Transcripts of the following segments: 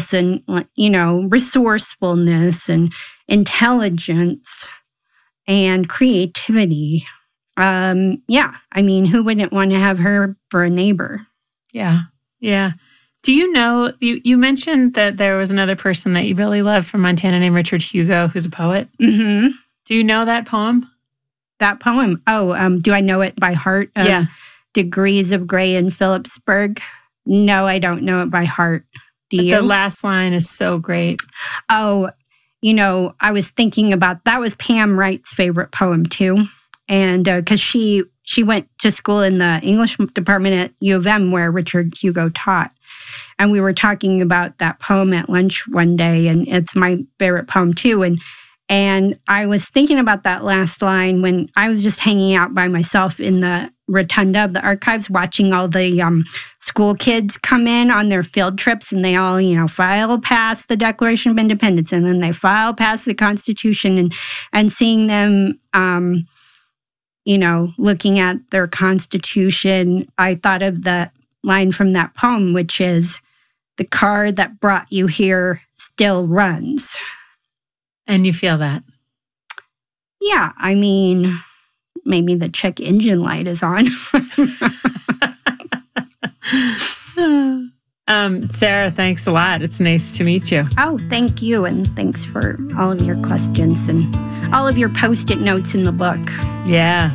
thoughtfulness and, resourcefulness and intelligence and creativity. Who wouldn't want to have her for a neighbor? Yeah. Yeah. Do you know, you mentioned that there was another person that you really love from Montana named Richard Hugo, who's a poet. Mm-hmm. Do you know that poem? That poem? Do I know it by heart? Yeah. Degrees of Gray in Phillipsburg. No, I don't know it by heart. Do you? The last line is so great. Oh, I was thinking about, that was Pam Wright's favorite poem too. And because she went to school in the English department at U of M where Richard Hugo taught. And we were talking about that poem at lunch one day, and it's my favorite poem too. And I was thinking about that last line when I was just hanging out by myself in the rotunda of the archives, watching all the school kids come in on their field trips, and they all, file past the Declaration of Independence, and then they file past the Constitution, and seeing them, looking at their Constitution. I thought of the line from that poem, which is, "The car that brought you here still runs." And you feel that? Yeah, maybe the check engine light is on. Sarah, thanks a lot. It's nice to meet you. Oh, thank you. And thanks for all of your questions and all of your Post-it notes in the book. Yeah.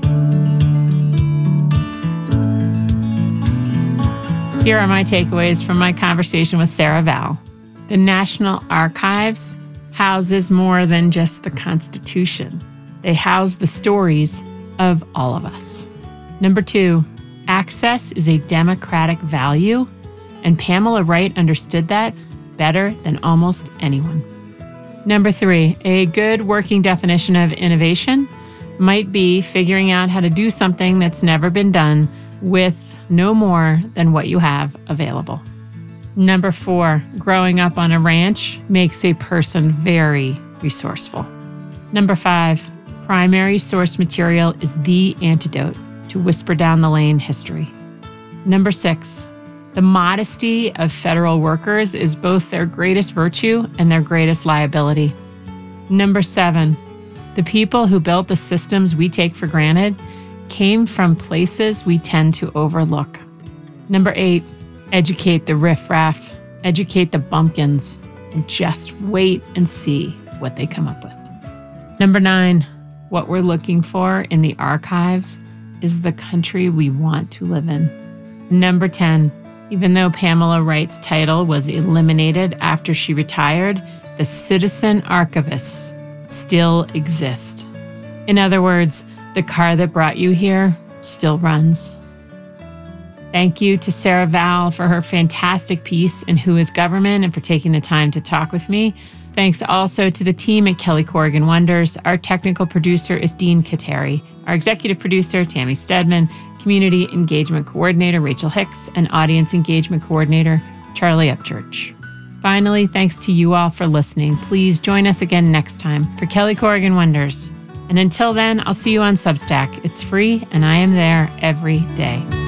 Here are my takeaways from my conversation with Sarah Vowell. The National Archives houses more than just the Constitution. They house the stories of all of us. Number 2, access is a democratic value, and Pamela Wright understood that better than almost anyone. Number 3, a good working definition of innovation might be figuring out how to do something that's never been done with no more than what you have available. Number 4, growing up on a ranch makes a person very resourceful. Number 5, primary source material is the antidote to whisper down the lane history. Number 6, the modesty of federal workers is both their greatest virtue and their greatest liability. Number 7, the people who built the systems we take for granted came from places we tend to overlook. Number 8, educate the riffraff, educate the bumpkins, and just wait and see what they come up with. Number 9, what we're looking for in the archives is the country we want to live in. Number 10, even though Pamela Wright's title was eliminated after she retired, the citizen archivists still exist. In other words, the car that brought you here still runs. Thank you to Sarah Vowell for her fantastic piece in Who is Government and for taking the time to talk with me. Thanks also to the team at Kelly Corrigan Wonders. Our technical producer is Dean Kateri. Our executive producer, Tammy Stedman, community engagement coordinator, Rachel Hicks, and audience engagement coordinator, Charlie Upchurch. Finally, thanks to you all for listening. Please join us again next time for Kelly Corrigan Wonders. And until then, I'll see you on Substack. It's free, and I am there every day.